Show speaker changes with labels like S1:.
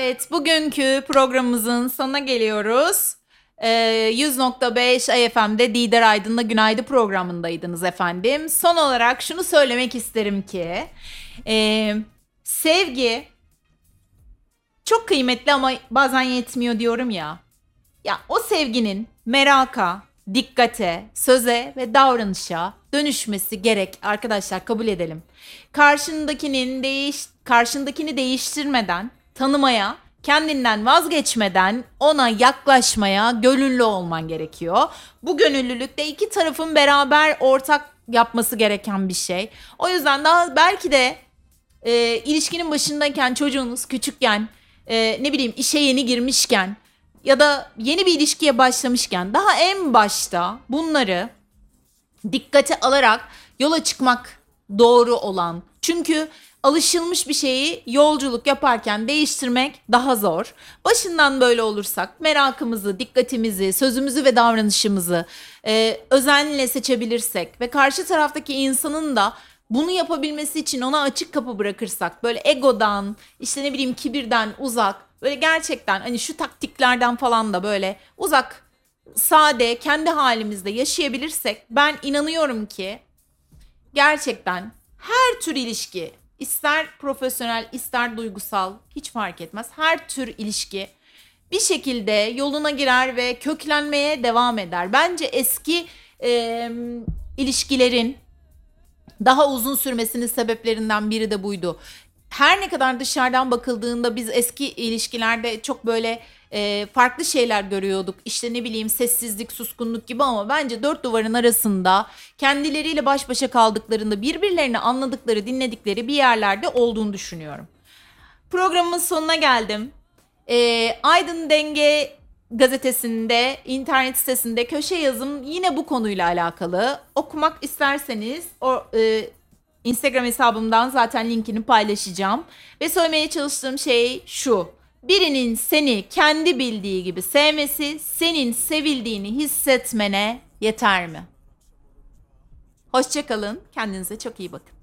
S1: Evet, bugünkü programımızın sonuna geliyoruz. 100.5 AFM'de Didar Aydın'la Günaydın programındaydınız efendim. Son olarak şunu söylemek isterim ki sevgi çok kıymetli ama bazen yetmiyor diyorum ya. Ya o sevginin meraka, dikkate, söze ve davranışa dönüşmesi gerek arkadaşlar, kabul edelim. Karşındakini değiştirmeden, tanımaya, kendinden vazgeçmeden ona yaklaşmaya gönüllü olman gerekiyor. Bu gönüllülük de iki tarafın beraber ortak yapması gereken bir şey. O yüzden daha belki de ilişkinin başındayken, çocuğunuz küçükken, ne bileyim işe yeni girmişken ya da yeni bir ilişkiye başlamışken daha en başta bunları dikkate alarak yola çıkmak doğru olan. Çünkü alışılmış bir şeyi yolculuk yaparken değiştirmek daha zor. Başından böyle olursak merakımızı, dikkatimizi, sözümüzü ve davranışımızı özenle seçebilirsek ve karşı taraftaki insanın da bunu yapabilmesi için ona açık kapı bırakırsak, böyle egodan, işte ne bileyim kibirden uzak, böyle gerçekten hani şu taktiklerden falan da böyle uzak, sade, kendi halimizde yaşayabilirsek ben inanıyorum ki gerçekten her tür ilişki, ister profesyonel ister duygusal hiç fark etmez, her tür ilişki bir şekilde yoluna girer ve köklenmeye devam eder. Bence eski ilişkilerin daha uzun sürmesinin sebeplerinden biri de buydu. Her ne kadar dışarıdan bakıldığında biz eski ilişkilerde çok böyle farklı şeyler görüyorduk. İşte ne bileyim sessizlik, suskunluk gibi ama bence dört duvarın arasında kendileriyle baş başa kaldıklarında birbirlerini anladıkları, dinledikleri bir yerlerde olduğunu düşünüyorum. Programımın sonuna geldim. Aydın Denge gazetesinde, internet sitesinde köşe yazım yine bu konuyla alakalı. Okumak isterseniz Instagram hesabımdan zaten linkini paylaşacağım. Ve söylemeye çalıştığım şey şu: birinin seni kendi bildiği gibi sevmesi, senin sevildiğini hissetmene yeter mi? Hoşça kalın, kendinize çok iyi bakın.